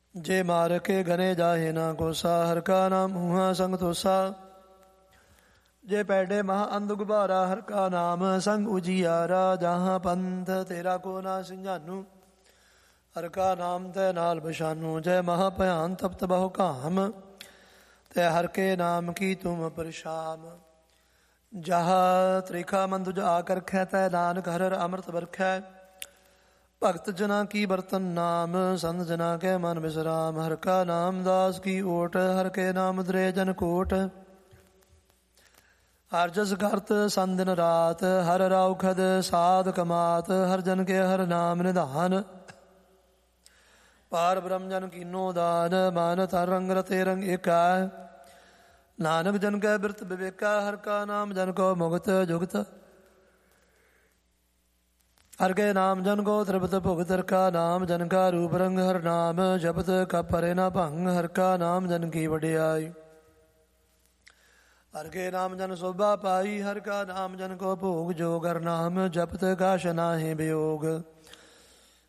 ਜੇ ਮਾਰ ਕੇ ਗਨੇ ਜਾਹੇ ਨਾ ਕੋਸਾ, ਹਰ ਕਾ ਨਾਮ ਹੂਹਾ ਸੰਗ ਤੋਸਾ। ਜੇ ਪੈਡੇ ਮਹਾ ਅੰਧ ਗੁਬਾਰਾ, ਹਰ ਕਾ ਨਾਮ ਸੰਗ ਉਜੀਆਰਾ। ਜਹਾਂ ਪੰਥ ਤੇਰਾ ਕੋ ਨਾ ਸਿੰਝਾਨੂ, ਹਰ ਕਾ ਨਾਮ ਤੈ ਨਾਲ ਬਸ਼ਾਨੂ। ਜੈ ਮਹਾ ਭਿਆਨ ਤਪਤ ਬਹੁ ਕਾਮ, ਤੈ ਹਰ ਕੇ ਨਾਮ ਕੀ ਤੁਮ ਪਰਛਾਮ। ਜਹਾ ਤ੍ਰਿਖਾ ਮੰਦੁਜ ਆ ਕਰਖੈ, ਤੈ ਨਾਨਕ ਹਰਿ ਹਰਿ ਅੰਮ੍ਰਿਤ ਬਰਖੈ। ਭਗਤ ਜਨਾ ਕੀ ਬਰਤਨ ਨਾਮ, ਸੰਤ ਜਨਾ ਕੇ ਮਨ ਬਿਸਰਾਮ। ਹਰ ਕਾ ਨਾਮ ਦਾਸ ਕੀ ਓਟ, ਹਰ ਕੇ ਨਾਮ ਦਰੇ ਜਨ ਕੋਟ। ਹਰ ਜਸ ਕਰਤ ਸੰਨ ਦਿਨ ਰਾਤ, ਹਰ ਰਾਉ ਖਦ ਸਾਧ ਕਮਾਤ। ਹਰ ਜਨ ਕੇ ਹਰ ਨਾਮ ਨਿਧਾਨ, ਪਾਰ ਬ੍ਰਹਮ ਜਨ ਕੀਨੋ ਦਾਨ। ਮਾਨਤ ਹਰ ਰੰਗ ਰਤੇ ਰੰਗ ਏਕਾ, ਨਾਨਕ ਜਨ ਕੈ ਬਿਰਤ ਵਿਵੇਕਾ। ਹਰ ਕਾ ਨਾਮ ਜਨ ਕੋ ਮੁਕਤ ਜੁਗਤ, ਹਰ ਕੇ ਨਾਮ ਜਨ ਕੋ ਤ੍ਰਿਪਤ ਭੁਗਤ। ਹਰ ਕਾ ਨਾਮ ਜਨ ਕਾ ਰੂਪ ਰੰਗ, ਹਰ ਨਾਮ ਜਪਤ ਕਪ ਹਰੇ ਨਾ ਭੰਗ। ਹਰ ਕਾ ਨਾਮ ਜਨ ਕੀ ਵਡਿਆਈ, ਹਰ ਕੇ ਨਾਮ ਜਨ ਸੋਭਾ ਪਾਈ। ਹਰ ਕਾ ਨਾਮ ਜਨ ਕੋ ਭੋਗ ਜੋਗ, ਹਰ ਨਾਮ ਜਪਤ ਕਛ ਨਾਹਿ ਬਿਯੋਗ।